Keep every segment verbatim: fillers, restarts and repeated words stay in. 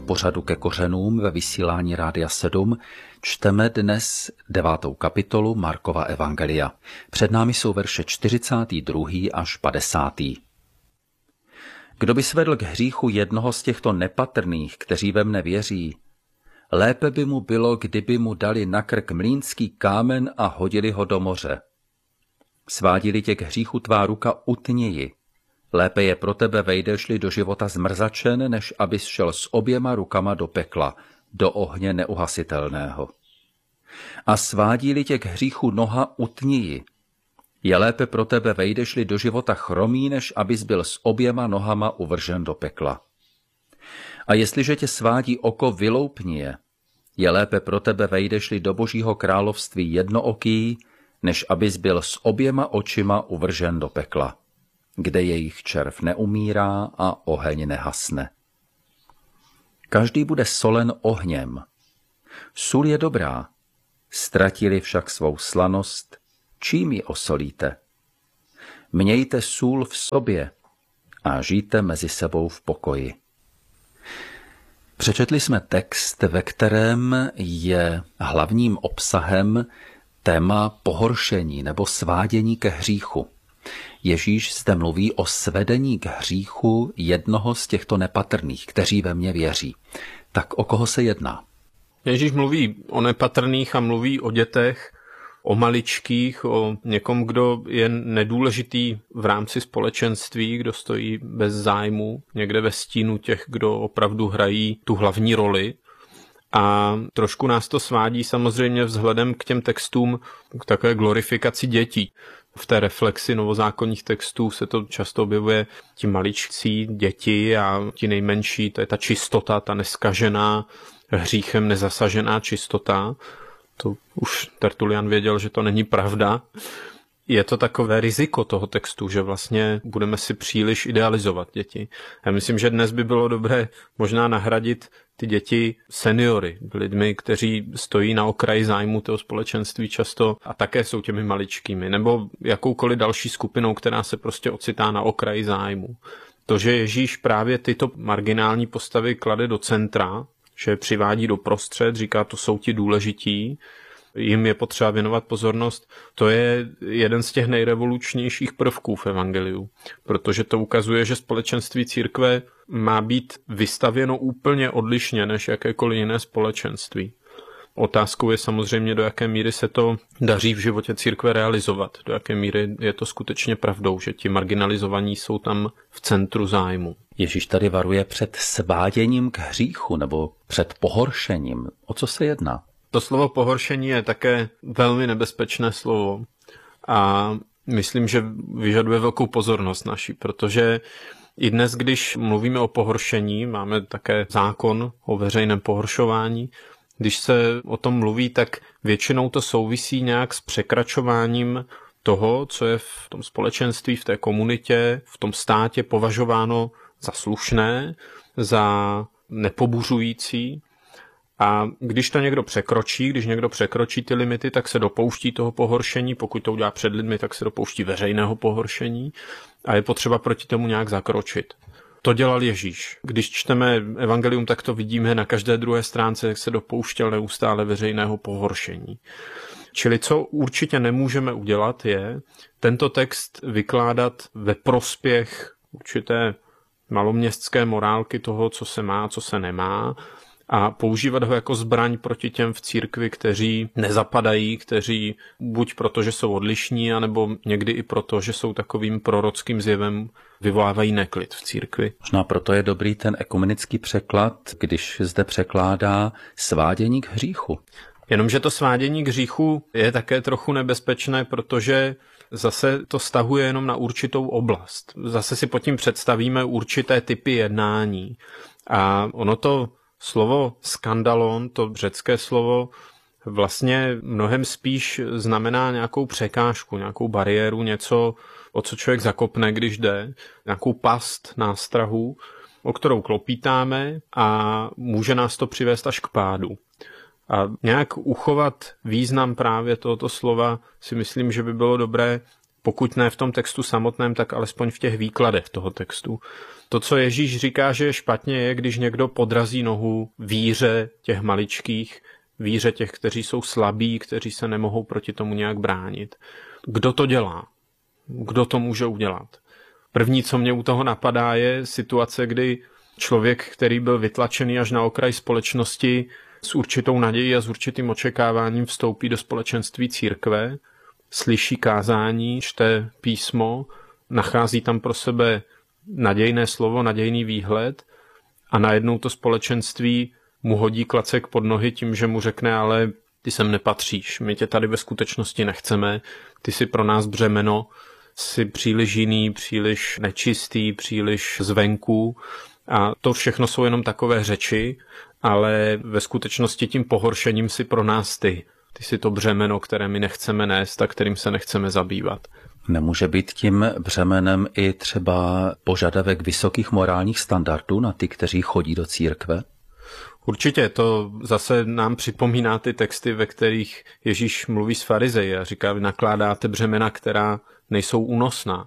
pořadu Ke kořenům ve vysílání Rádia sedm čteme dnes devátou kapitolu Markova evangelia. Před námi jsou verše čtyřicátý druhý až padesátý. Kdo by svedl k hříchu jednoho z těchto nepatrných, kteří ve mne věří, lépe by mu bylo, kdyby mu dali na krk mlýnský kámen a hodili ho do moře. Svádili tě k hříchu tvá ruka, utni ji. Lépe je pro tebe, vejdeš-li do života zmrzačen, než abys šel s oběma rukama do pekla, do ohně neuhasitelného. A svádí-li tě k hříchu noha, utni ji. Je lépe pro tebe, vejdeš-li do života chromý, než abys byl s oběma nohama uvržen do pekla. A jestliže tě svádí oko, vyloupni je. Je lépe pro tebe, vejdeš-li do Božího království jednooký, než abys byl s oběma očima uvržen do pekla, kde jejich červ neumírá a oheň nehasne. Každý bude solen ohněm. Sůl je dobrá, ztratili však svou slanost, čím ji osolíte? Mějte sůl v sobě a žijte mezi sebou v pokoji. Přečetli jsme text, ve kterém je hlavním obsahem téma pohoršení nebo svádění ke hříchu. Ježíš zde mluví o svedení k hříchu jednoho z těchto nepatrných, kteří ve mně věří. Tak o koho se jedná? Ježíš mluví o nepatrných a mluví o dětech, o maličkých, o někom, kdo je nedůležitý v rámci společenství, kdo stojí bez zájmu, někde ve stínu těch, kdo opravdu hrají tu hlavní roli. A trošku nás to svádí samozřejmě vzhledem k těm textům k takové glorifikaci dětí. V té reflexi novozákonních textů se to často objevuje ti maličcí děti a ti nejmenší, to je ta čistota, ta neskažená, hříchem nezasažená čistota. To už Tertulian věděl, že to není pravda. Je to takové riziko toho textu, že vlastně budeme si příliš idealizovat děti. Já myslím, že dnes by bylo dobré možná nahradit ty děti seniory, lidmi, kteří stojí na okraji zájmu toho společenství často a také jsou těmi maličkými, nebo jakoukoliv další skupinou, která se prostě ocitá na okraji zájmu. To, že Ježíš právě tyto marginální postavy klade do centra, že je přivádí do prostřed, říká, to jsou ti důležití, jim je potřeba věnovat pozornost, to je jeden z těch nejrevolučnějších prvků v evangeliu, protože to ukazuje, že společenství církve má být vystavěno úplně odlišně než jakékoliv jiné společenství. Otázkou je samozřejmě, do jaké míry se to daří v životě církve realizovat, do jaké míry je to skutečně pravdou, že ti marginalizovaní jsou tam v centru zájmu. Ježíš tady varuje před sváděním k hříchu nebo před pohoršením. O co se jedná? To slovo pohoršení je také velmi nebezpečné slovo a myslím, že vyžaduje velkou pozornost naší, protože i dnes, když mluvíme o pohoršení, máme také zákon o veřejném pohoršování, když se o tom mluví, tak většinou to souvisí nějak s překračováním toho, co je v tom společenství, v té komunitě, v tom státě považováno za slušné, za nepobuřující. A když to někdo překročí, když někdo překročí ty limity, tak se dopouští toho pohoršení, pokud to udělá před lidmi, tak se dopouští veřejného pohoršení a je potřeba proti tomu nějak zakročit. To dělal Ježíš. Když čteme evangelium, tak to vidíme na každé druhé stránce, jak se dopouštěl neustále veřejného pohoršení. Čili co určitě nemůžeme udělat, je tento text vykládat ve prospěch určité maloměstské morálky toho, co se má, co se nemá, a používat ho jako zbraň proti těm v církvi, kteří nezapadají, kteří buď proto, že jsou odlišní, anebo někdy i proto, že jsou takovým prorockým zjevem, vyvolávají neklid v církvi. Možná proto je dobrý ten ekumenický překlad, když zde překládá svádění k hříchu. Jenomže to svádění k hříchu je také trochu nebezpečné, protože zase to stahuje jenom na určitou oblast. Zase si pod tím představíme určité typy jednání. A ono to slovo skandalon, to řecké slovo, vlastně mnohem spíš znamená nějakou překážku, nějakou bariéru, něco, o co člověk zakopne, když jde, nějakou past nástrahu, o kterou klopítáme a může nás to přivést až k pádu. A nějak uchovat význam právě tohoto slova si myslím, že by bylo dobré pokud ne v tom textu samotném, tak alespoň v těch výkladech toho textu. To, co Ježíš říká, že je špatně, je, když někdo podrazí nohu víře těch maličkých, víře těch, kteří jsou slabí, kteří se nemohou proti tomu nějak bránit. Kdo to dělá? Kdo to může udělat? První, co mě u toho napadá, je situace, kdy člověk, který byl vytlačený až na okraj společnosti, s určitou nadějí a s určitým očekáváním vstoupí do společenství církve, slyší kázání, čte písmo, nachází tam pro sebe nadějné slovo, nadějný výhled a najednou to společenství mu hodí klacek pod nohy tím, že mu řekne, ale ty sem nepatříš, my tě tady ve skutečnosti nechceme, ty jsi pro nás břemeno, jsi příliš jiný, příliš nečistý, příliš zvenku a to všechno jsou jenom takové řeči, ale ve skutečnosti tím pohoršením si pro nás ty. Ty jsi to břemeno, které my nechceme nést a kterým se nechceme zabývat. Nemůže být tím břemenem i třeba požadavek vysokých morálních standardů na ty, kteří chodí do církve? Určitě, to zase nám připomíná ty texty, ve kterých Ježíš mluví s farizeji a říká, vy nakládáte břemena, která nejsou únosná.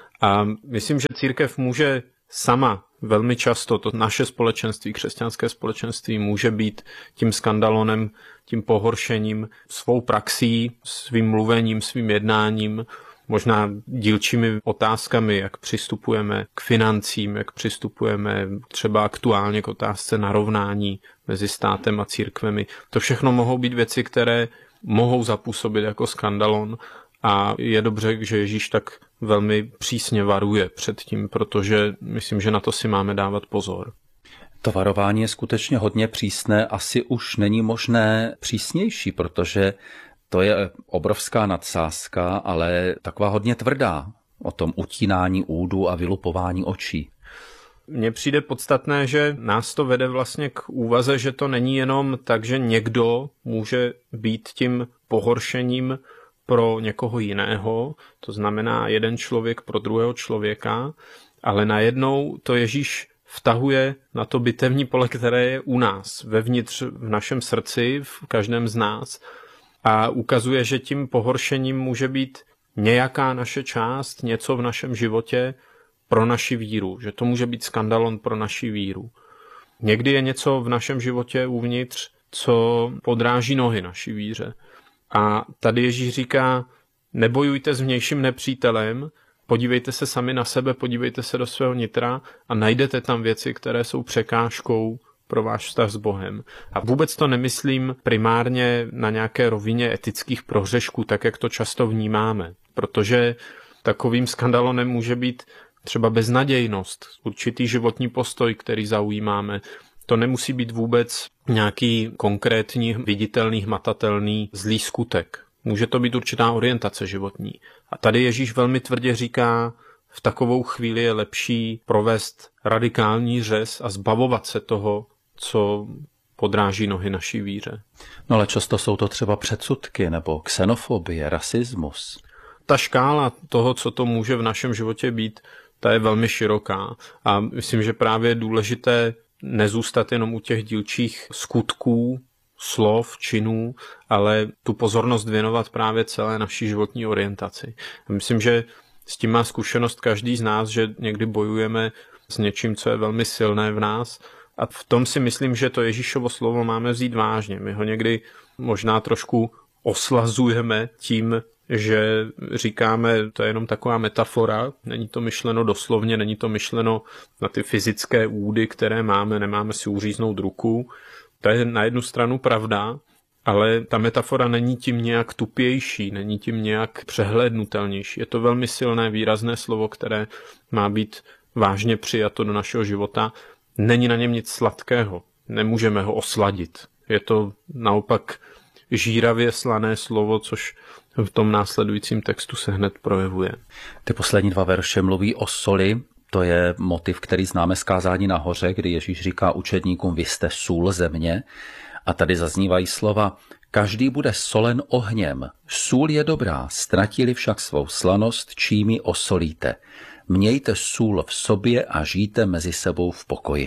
A myslím, že církev může sama velmi často, to naše společenství, křesťanské společenství, může být tím skandalonem, tím pohoršením svou praxí, svým mluvením, svým jednáním, možná dílčími otázkami, jak přistupujeme k financím, jak přistupujeme třeba aktuálně k otázce narovnání mezi státem a církvemi. To všechno mohou být věci, které mohou zapůsobit jako skandalon a je dobře, že Ježíš tak velmi přísně varuje před tím, protože myslím, že na to si máme dávat pozor. To varování je skutečně hodně přísné, asi už není možné přísnější, protože to je obrovská nadsázka, ale taková hodně tvrdá o tom utínání údu a vylupování očí. Mně přijde podstatné, že nás to vede vlastně k úvaze, že to není jenom tak, že někdo může být tím pohoršením pro někoho jiného, to znamená jeden člověk pro druhého člověka, ale najednou to Ježíš vtahuje na to bitevní pole, které je u nás, vevnitř v našem srdci, v každém z nás a ukazuje, že tím pohoršením může být nějaká naše část, něco v našem životě pro naši víru, že to může být skandalon pro naši víru. Někdy je něco v našem životě uvnitř, co podráží nohy naší víře. A tady Ježíš říká, nebojujte s vnějším nepřítelem, podívejte se sami na sebe, podívejte se do svého nitra a najdete tam věci, které jsou překážkou pro váš vztah s Bohem. A vůbec to nemyslím primárně na nějaké rovině etických prohřešků, tak jak to často vnímáme, protože takovým skandalonem může být třeba beznadějnost, určitý životní postoj, který zaujímáme. To nemusí být vůbec nějaký konkrétní, viditelný, hmatatelný zlý skutek. Může to být určitá orientace životní. A tady Ježíš velmi tvrdě říká, v takovou chvíli je lepší provést radikální řez a zbavovat se toho, co podráží nohy naší víře. No ale často jsou to třeba předsudky nebo xenofobie, rasismus. Ta škála toho, co to může v našem životě být, ta je velmi široká. A myslím, že právě je důležité nezůstat jenom u těch dílčích skutků, slov, činů, ale tu pozornost věnovat právě celé naší životní orientaci. Myslím, že s tím má zkušenost každý z nás, že někdy bojujeme s něčím, co je velmi silné v nás a v tom si myslím, že to Ježíšovo slovo máme vzít vážně. My ho někdy možná trošku oslazujeme tím, že říkáme, to je jenom taková metafora, není to myšleno doslovně, není to myšleno na ty fyzické údy, které máme, nemáme si uříznout ruku. To je na jednu stranu pravda, ale ta metafora není tím nějak tupější, není tím nějak přehlédnutelnější. Je to velmi silné, výrazné slovo, které má být vážně přijato do našeho života. Není na něm nic sladkého, nemůžeme ho osladit. Je to naopak žíravě slané slovo, což v tom následujícím textu se hned projevuje. Ty poslední dva verše mluví o soli. To je motiv, který známe z kázání nahoře, kdy Ježíš říká učedníkům, vy jste sůl země. A tady zaznívají slova, každý bude solen ohněm. Sůl je dobrá, ztratili však svou slanost, čím ji osolíte. Mějte sůl v sobě a žijte mezi sebou v pokoji.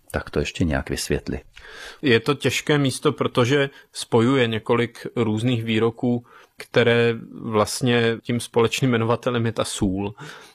Tak to ještě nějak vysvětli. Je to těžké místo, protože spojuje několik různých výroků, které vlastně tím společným jmenovatelem je ta sůl.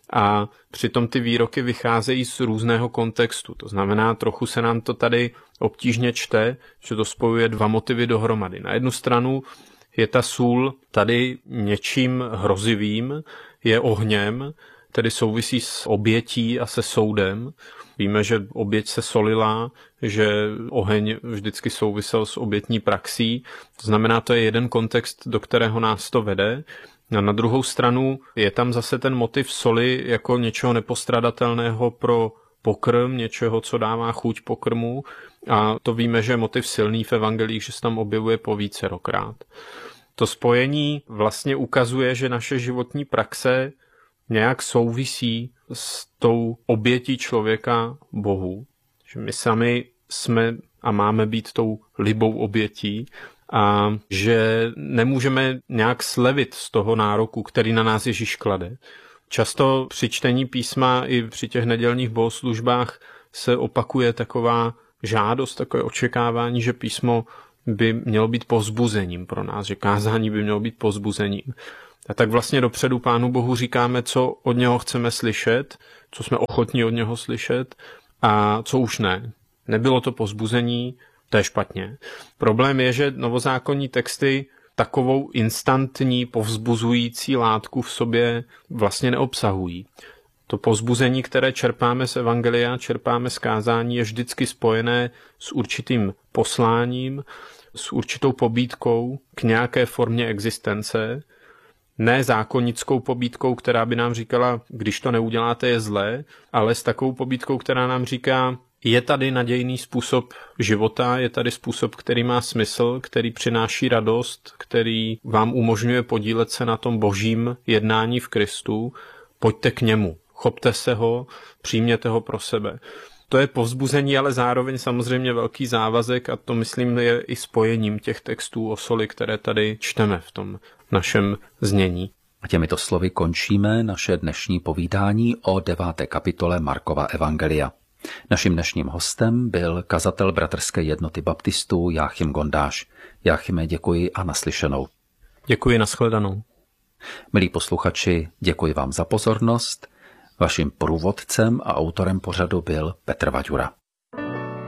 A přitom ty výroky vycházejí z různého kontextu. To znamená, trochu se nám to tady obtížně čte, že to spojuje dva motivy dohromady. Na jednu stranu je ta sůl tady něčím hrozivým, je ohněm, tedy souvisí s obětí a se soudem. Víme, že oběť se solila, že oheň vždycky souvisel s obětní praxí. To znamená, to je jeden kontext, do kterého nás to vede. A na druhou stranu je tam zase ten motiv soli jako něčeho nepostradatelného pro pokrm, něčeho, co dává chuť pokrmu. A to víme, že je motiv silný v evangelích, že se tam objevuje po vícerokrát. To spojení vlastně ukazuje, že naše životní praxe nějak souvisí s tou obětí člověka Bohu. Že my sami jsme a máme být tou libou obětí a že nemůžeme nějak slevit z toho nároku, který na nás Ježíš klade. Často při čtení písma i při těch nedělních bohoslužbách se opakuje taková žádost, takové očekávání, že písmo by mělo být povzbuzením pro nás, že kázání by mělo být povzbuzením. A tak vlastně dopředu Pánu Bohu říkáme, co od něho chceme slyšet, co jsme ochotní od něho slyšet a co už ne. Nebylo to povzbuzení, to je špatně. Problém je, že novozákonní texty takovou instantní povzbuzující látku v sobě vlastně neobsahují. To povzbuzení, které čerpáme z evangelia, čerpáme z kázání, je vždycky spojené s určitým posláním, s určitou pobídkou k nějaké formě existence, ne zákonnickou pobídkou, která by nám říkala, když to neuděláte, je zlé, ale s takovou pobídkou, která nám říká, je tady nadějný způsob života, je tady způsob, který má smysl, který přináší radost, který vám umožňuje podílet se na tom božím jednání v Kristu. Pojďte k němu, chopte se ho, přijměte ho pro sebe. To je povzbuzení, ale zároveň samozřejmě velký závazek a to myslím je i spojením těch textů o soli, které tady čteme v tom našem znění. A těmito slovy končíme naše dnešní povídání o deváté kapitole Markova evangelia. Naším dnešním hostem byl kazatel Bratrské jednoty baptistů Jáchym Gondáš. Jáchyme, děkuji a naslyšenou. Děkuji, nashledanou. Milí posluchači, děkuji vám za pozornost. Vaším průvodcem a autorem pořadu byl Petr Vaďura.